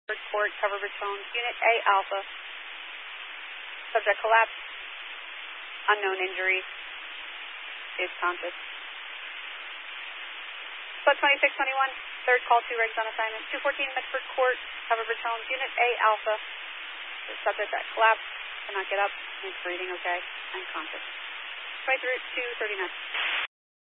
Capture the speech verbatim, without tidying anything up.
Court, cover Richmond, Unit A Alpha. Subject collapse, unknown injury, is conscious. Flood twenty-six twenty-one, third call, two rigs on assignment. two fourteen Medford Court, cover Richmond, Unit A Alpha. The subject that collapsed, cannot get up, he's breathing okay, and conscious. twenty-three two thirty-nine.